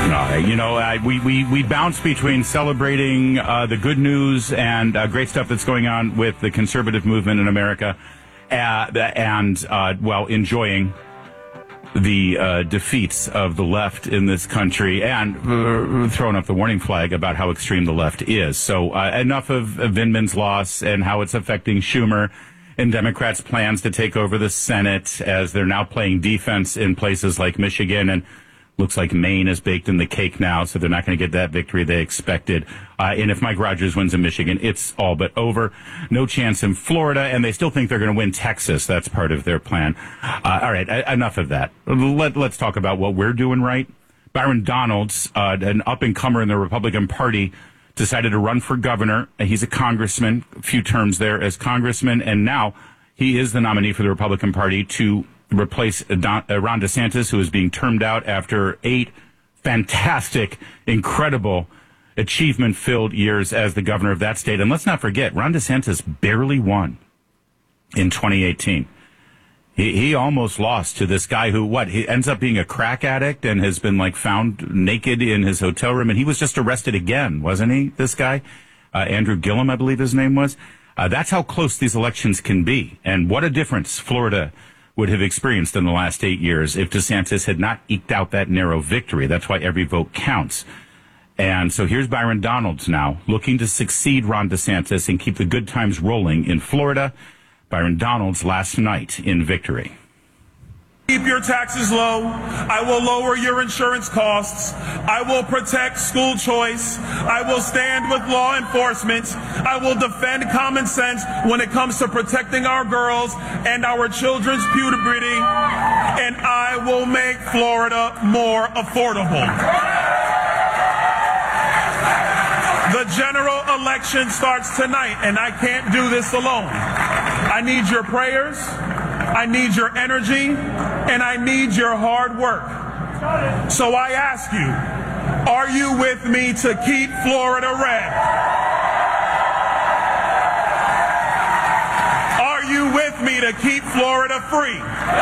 We bounce between celebrating the good news and great stuff that's going on with the conservative movement in America, and enjoying the defeats of the left in this country, and throwing up the warning flag about how extreme the left is. So enough of Vindman's loss and how it's affecting Schumer and Democrats' plans to take over the Senate, as they're now playing defense in places like Michigan, and looks like Maine is baked in the cake now, so they're not going to get that victory they expected. And if Mike Rogers wins in Michigan, it's all but over. No chance in Florida, and they still think they're going to win Texas. That's part of their plan. All right, enough of that. Let's talk about what we're doing right. Byron Donalds, an up-and-comer in the Republican Party, decided to run for governor. He's a congressman, a few terms there as congressman, and now he is the nominee for the Republican Party to replace Ron DeSantis, who is being termed out after 8 fantastic, incredible, achievement-filled years as the governor of that state. And let's not forget, Ron DeSantis barely won in 2018. He almost lost to this guy who, he ends up being a crack addict and has been, found naked in his hotel room. And he was just arrested again, wasn't he, this guy? Andrew Gillum, I believe his name was. That's how close these elections can be. And what a difference Florida would have experienced in the last 8 years if DeSantis had not eked out that narrow victory. That's why every vote counts. And so here's Byron Donalds now, looking to succeed Ron DeSantis and keep the good times rolling in Florida. Byron Donalds last night in victory. Keep your taxes low. I will lower your insurance costs. I will protect school choice. I will stand with law enforcement. I will defend common sense when it comes to protecting our girls and our children's puberty. And I will make Florida more affordable. The general election starts tonight, and I can't do this alone. I need your prayers. I need your energy, and I need your hard work. So I ask you, are you with me to keep Florida red? Are you with me to keep Florida free?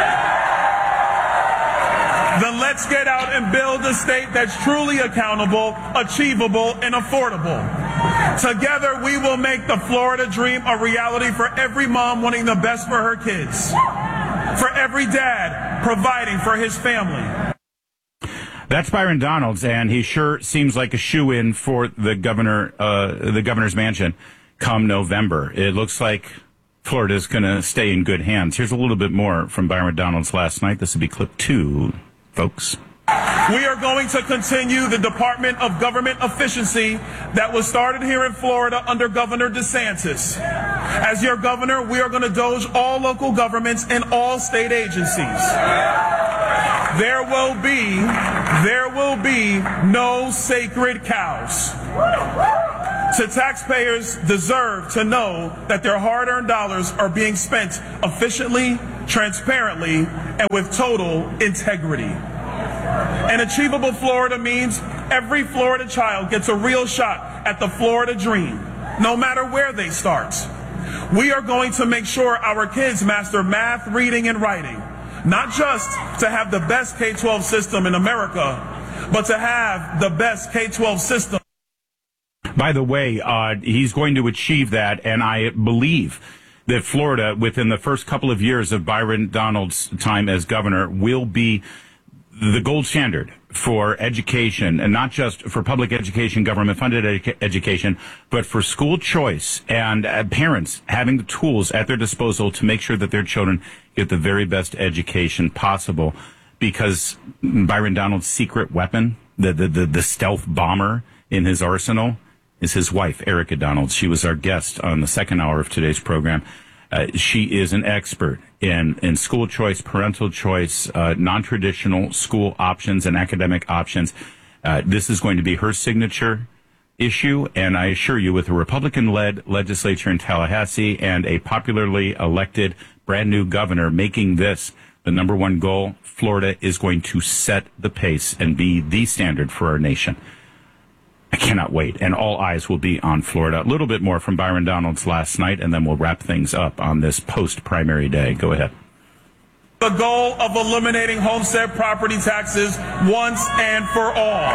Then let's get out and build a state that's truly accountable, achievable, and affordable. Together, we will make the Florida dream a reality for every mom wanting the best for her kids, for every dad providing for his family. That's Byron Donalds, and he sure seems like a shoo-in for the governor's mansion come November. It looks like Florida's going to stay in good hands. Here's a little bit more from Byron Donalds last night. This will be clip 2, folks. We are going to continue the Department of Government Efficiency that was started here in Florida under Governor DeSantis. As your governor, we are going to doge all local governments and all state agencies. There will be no sacred cows. So taxpayers deserve to know that their hard-earned dollars are being spent efficiently, transparently, and with total integrity. An achievable Florida means every Florida child gets a real shot at the Florida dream, no matter where they start. We are going to make sure our kids master math, reading, and writing, not just to have the best K-12 system in America, but to have the best K-12 system. By the way, he's going to achieve that, and I believe that Florida, within the first couple of years of Byron Donalds' time as governor, will be the gold standard for education, and not just for public education, government-funded education, but for school choice and parents having the tools at their disposal to make sure that their children get the very best education possible. Because Byron Donalds' secret weapon, the stealth bomber in his arsenal, is his wife, Erica Donalds. She was our guest on the second hour of today's program. She is an expert in school choice, parental choice, non-traditional school options and academic options. This is going to be her signature issue, and I assure you, with a Republican-led legislature in Tallahassee and a popularly elected brand-new governor making this the number one goal, Florida is going to set the pace and be the standard for our nation. I cannot wait, and all eyes will be on Florida. A little bit more from Byron Donalds last night, and then we'll wrap things up on this post-primary day. Go ahead. the goal of eliminating homestead property taxes once and for all.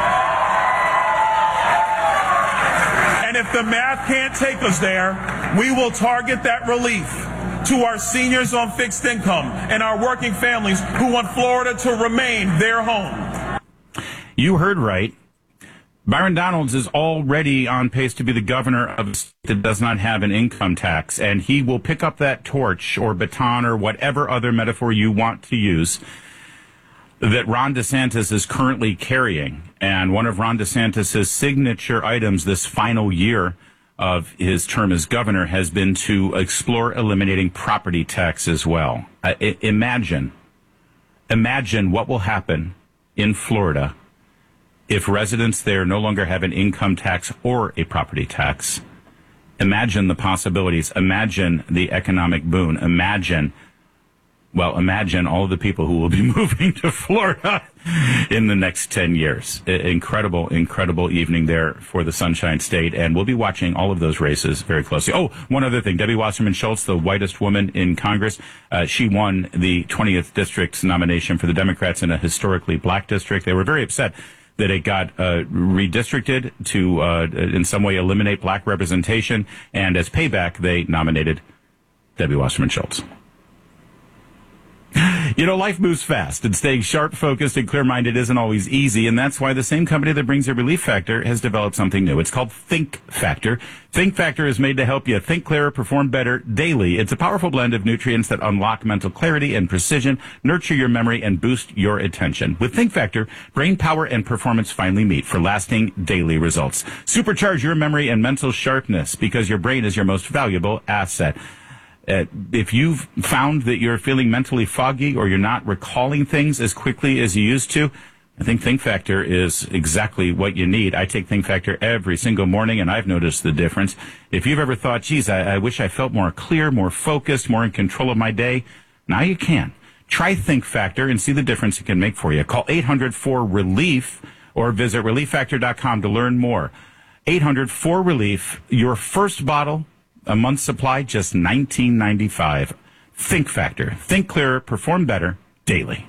And if the math can't take us there, we will target that relief to our seniors on fixed income and our working families who want Florida to remain their home. You heard right. Byron Donalds is already on pace to be the governor of a state that does not have an income tax, and he will pick up that torch or baton or whatever other metaphor you want to use that Ron DeSantis is currently carrying. And one of Ron DeSantis' signature items this final year of his term as governor has been to explore eliminating property tax as well. Imagine what will happen in Florida if residents there no longer have an income tax or a property tax. Imagine the possibilities. Imagine the economic boon. Imagine all of the people who will be moving to Florida in the next 10 years. Incredible evening there for the Sunshine State, and we'll be watching all of those races very closely. Oh, one other thing. Debbie Wasserman Schultz, the whitest woman in Congress, she won the 20th District's nomination for the Democrats in a historically black district. They were very upset that it got redistricted to in some way eliminate black representation, and as payback, they nominated Debbie Wasserman Schultz. You know, life moves fast, and staying sharp, focused, and clear-minded isn't always easy, and that's why the same company that brings you Relief Factor has developed something new. It's called Think Factor. Think Factor is made to help you think clearer, perform better daily. It's a powerful blend of nutrients that unlock mental clarity and precision, nurture your memory, and boost your attention. With Think Factor, brain power and performance finally meet for lasting daily results. Supercharge your memory and mental sharpness because your brain is your most valuable asset. If you've found that you're feeling mentally foggy or you're not recalling things as quickly as you used to, I think Think Factor is exactly what you need. I take Think Factor every single morning, and I've noticed the difference. If you've ever thought, geez, I wish I felt more clear, more focused, more in control of my day, now you can. Try Think Factor and see the difference it can make for you. Call 800-4RELIEF or visit ReliefFactor.com to learn more. 800-4RELIEF, your first bottle, a month's supply, just $19.95. Think Factor. Think clearer, perform better, daily.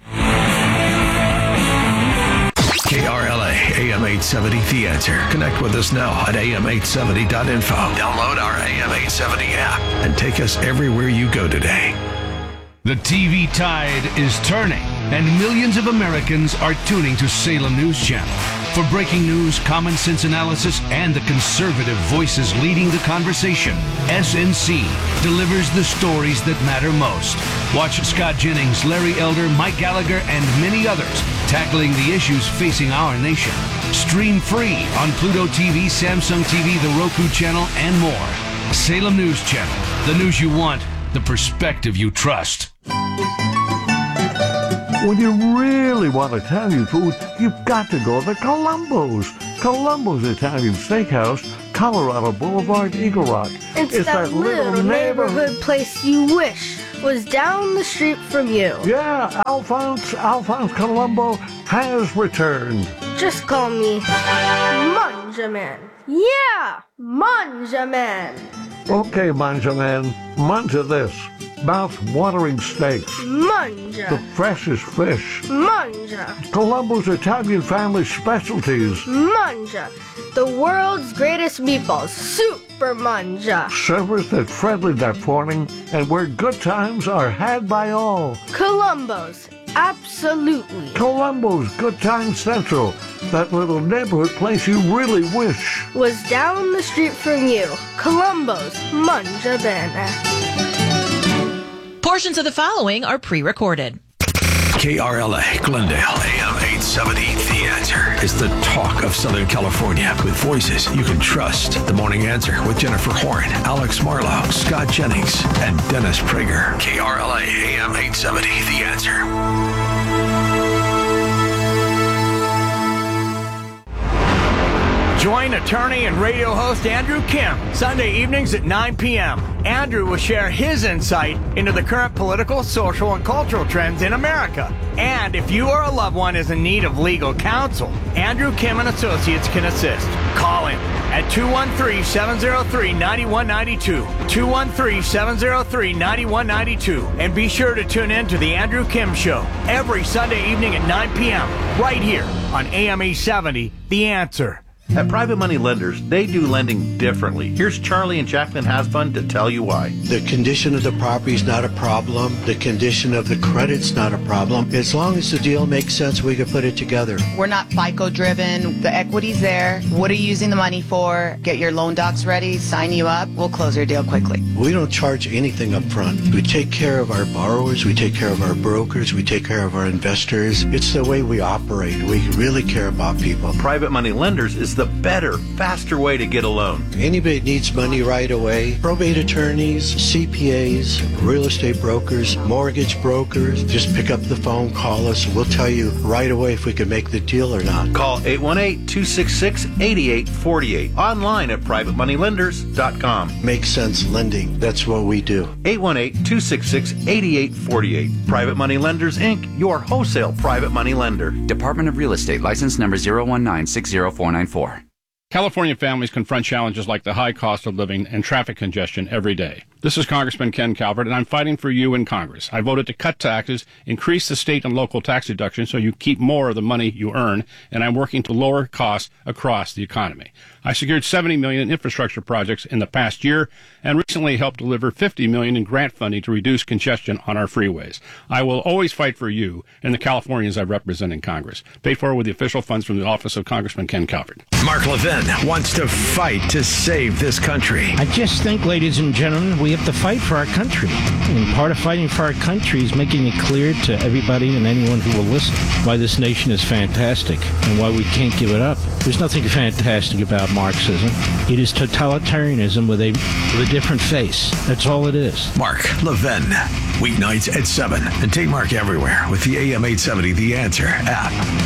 KRLA, AM 870, The Answer. Connect with us now at am870.info. Download our AM 870 app and take us everywhere you go today. The TV tide is turning, and millions of Americans are tuning to Salem News Channel. For breaking news, common sense analysis, and the conservative voices leading the conversation, SNC delivers the stories that matter most. Watch Scott Jennings, Larry Elder, Mike Gallagher, and many others tackling the issues facing our nation. Stream free on Pluto TV, Samsung TV, the Roku channel, and more. Salem News Channel, the news you want, the perspective you trust. When you really want Italian food, you've got to go to Columbo's. Columbo's Italian Steakhouse, Colorado Boulevard, Eagle Rock. It's that little neighborhood place you wish was down the street from you. Yeah, Alphonse Columbo has returned. Just call me Manjaman. Yeah, Manjaman. Okay, Manjaman, manja this. Mouth-watering steaks. Manja. The freshest fish. Manja. Columbo's Italian family specialties. Manja. The world's greatest meatballs. Super Manja. Servers that friendly that morning and where good times are had by all. Columbo's. Absolutely. Columbo's Good Time Central. That little neighborhood place you really wish was down the street from you. Columbo's Manja Bene. Portions of the following are pre-recorded. KRLA, Glendale, AM 870, The Answer is the talk of Southern California with voices you can trust. The Morning Answer with Jennifer Horn, Alex Marlowe, Scott Jennings, and Dennis Prager. KRLA, AM 870, The Answer. Join attorney and radio host Andrew Kim Sunday evenings at 9 p.m. Andrew will share his insight into the current political, social, and cultural trends in America. And if you or a loved one is in need of legal counsel, Andrew Kim and Associates can assist. Call him at 213-703-9192, 213-703-9192, and be sure to tune in to The Andrew Kim Show every Sunday evening at 9 p.m. right here on AM 870, The Answer. At Private Money Lenders, they do lending differently. Here's Charlie and Jacqueline Hasbun to tell you why. The condition of the property is not a problem. The condition of the credit's not a problem. As long as the deal makes sense, we can put it together. We're not FICO driven. The equity's there. What are you using the money for? Get your loan docs ready, sign you up. We'll close your deal quickly. We don't charge anything up front. We take care of our borrowers. We take care of our brokers. We take care of our investors. It's the way we operate. We really care about people. Private Money Lenders is the better, faster way to get a loan. Anybody needs money right away. Probate attorneys, CPAs, real estate brokers, mortgage brokers. Just pick up the phone, call us. We'll tell you right away if we can make the deal or not. Call 818-266-8848. Online at privatemoneylenders.com. Makes sense lending. That's what we do. 818-266-8848. Private Money Lenders, Inc., your wholesale private money lender. Department of Real Estate, license number 019-60494. California families confront challenges like the high cost of living and traffic congestion every day. This is Congressman Ken Calvert, and I'm fighting for you in Congress. I voted to cut taxes, increase the state and local tax deductions so you keep more of the money you earn, and I'm working to lower costs across the economy. I secured $70 million in infrastructure projects in the past year and recently helped deliver $50 million in grant funding to reduce congestion on our freeways. I will always fight for you and the Californians I represent in Congress. Paid for with the official funds from the office of Congressman Ken Calvert. Mark Levin wants to fight to save this country. I just think, ladies and gentlemen, we have to fight for our country. And part of fighting for our country is making it clear to everybody and anyone who will listen why this nation is fantastic and why we can't give it up. There's nothing fantastic about Marxism. It is totalitarianism with a different face. That's all it is. Mark Levin, weeknights at 7. And take Mark everywhere with the AM 870 The Answer app.